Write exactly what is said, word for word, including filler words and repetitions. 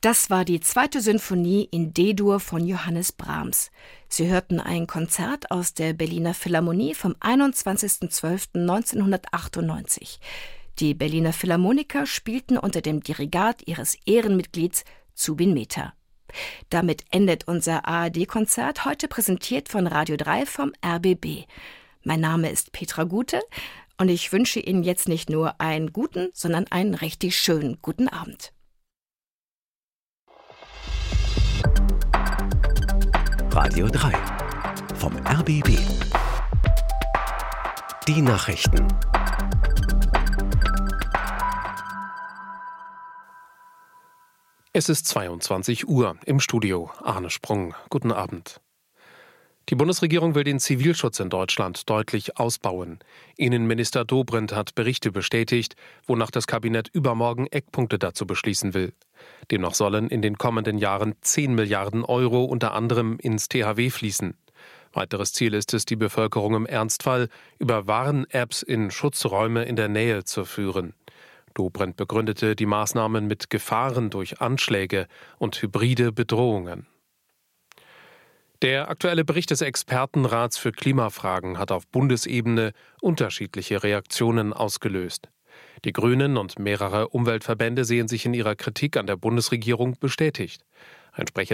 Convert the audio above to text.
Das war die zweite Sinfonie in D-Dur von Johannes Brahms. Sie hörten ein Konzert aus der Berliner Philharmonie vom einundzwanzigsten zwölften neunzehnhundertachtundneunzig. Die Berliner Philharmoniker spielten unter dem Dirigat ihres Ehrenmitglieds Zubin Mehta. Damit endet unser A R D-Konzert, heute präsentiert von Radio drei vom R B B. Mein Name ist Petra Gute und ich wünsche Ihnen jetzt nicht nur einen guten, sondern einen richtig schönen guten Abend. Radio drei vom R B B. Die Nachrichten. Es ist zweiundzwanzig Uhr, im Studio Arne Sprung. Guten Abend. Die Bundesregierung will den Zivilschutz in Deutschland deutlich ausbauen. Innenminister Dobrindt hat Berichte bestätigt, wonach das Kabinett übermorgen Eckpunkte dazu beschließen will. Demnach sollen in den kommenden Jahren zehn Milliarden Euro unter anderem ins T H W fließen. Weiteres Ziel ist es, die Bevölkerung im Ernstfall über Warn-Apps in Schutzräume in der Nähe zu führen. Dobrindt begründete die Maßnahmen mit Gefahren durch Anschläge und hybride Bedrohungen. Der aktuelle Bericht des Expertenrats für Klimafragen hat auf Bundesebene unterschiedliche Reaktionen ausgelöst. Die Grünen und mehrere Umweltverbände sehen sich in ihrer Kritik an der Bundesregierung bestätigt. Ein Sprecher